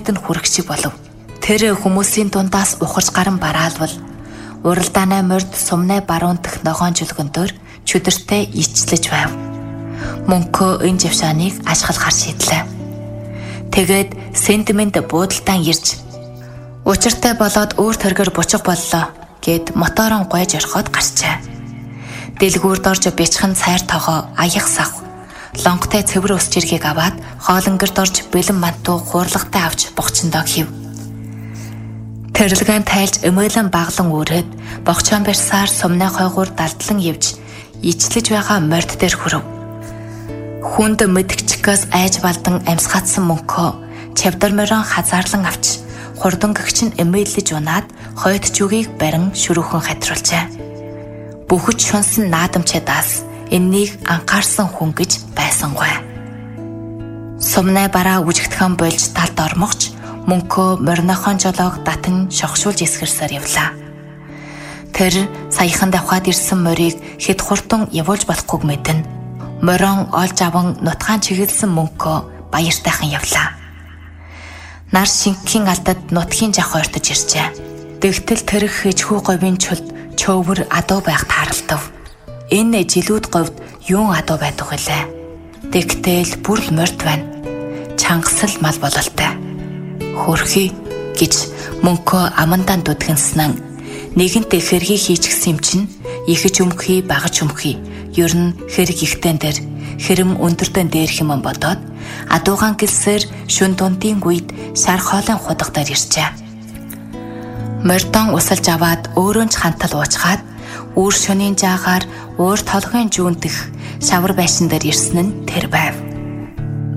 нь хүрэх шиг болов. Тэр хүмүүсийн дундаас ухарч гарan бараалвал уралдаанаа морд сумнаа баруун дэх ногоон жүлгөндөр чөдөртэй ичлэж байв. Мөнхөө энэ жавшааныг ашиглахар шийдлээ. Тэгээд сентимент буудалдаан ирж учиртай болоод өөр төргөр бучиг боллоо гэд моторон гойж орхоод гарчээ. Дэлгүүрд орж бичхэн цайр тогоо аяг сав лонготой цэвэр ус жиргийг аваад хоолонгорд орж бэлэн мантуу хуурлагтай авч богчондоо хив. Тэрэлгэн тайлж эмээлэн баглан үрээд богчоон барьсаар сумны хойгуур далдлан явж ичлэж байгаа морд дээр хүрв. Хүнд мэдгчгээс айж балдан амьсгаатсан мөнхөө чавдар морин хазаарлан авч хурдан гэгчин эмээлж унаад хойд жүгийг барин шүрүүхэн хатруулжээ. Бүхэж шунсан наадамчадаас энэнийг анхаарсан хүн гэж байсангүй. Сумнай бараа үжигдхэн болж талд ормогч мөнхөө моринохон жолоог датан шогшуулж эсгэрсээр явлаа. Тэр саяхан давхад ирсэн морийг хэд хурдан явуулж болохгүйг мэднэ. Морин олж аван нутгаан чиглэсэн мөнхөө баяртайхан явлаа. Нар шингэхийн алдад нутгийн жах ойртож иржээ. Дэгтэл тэрх ижхүү говийн чулд чөөвөр адуу байх тааралтав. Энэ жилүүд говьд юун адуу байдаг вүлээ? Дэгтэл бүр л морд байна. Чангасл мал бололтой. Хөрхий гэж мөнхөө амандаа дүдгэнснэн нэгэнтээ хэргийг хийчихсэн юм чинь ихэж өмхий багаж өмхий ер нь хэрэг ихтэн дээр хэрэм өндөртөн дээрх юм бодоод адуугаан гэлсээр шүн дундын үед шар хоолын худах дээр иржээ. Мордон усалж аваад өөрөө ч хантал уучгаад үүр шөнийн жаагаар уур толгойн жүүндэх шавар байшин дээр ирсэн нь тэр байв.